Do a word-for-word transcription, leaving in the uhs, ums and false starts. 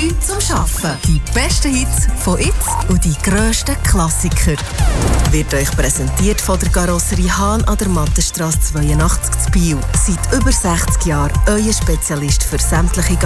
neu zum Schaffen. Die besten Hits von jetzt und die grössten Klassiker. Wird euch präsentiert von der Karosserie Hahn an der Mattenstrasse zweiundachtzig zu Biel. Seit über sechzig Jahren euer Spezialist für sämtliche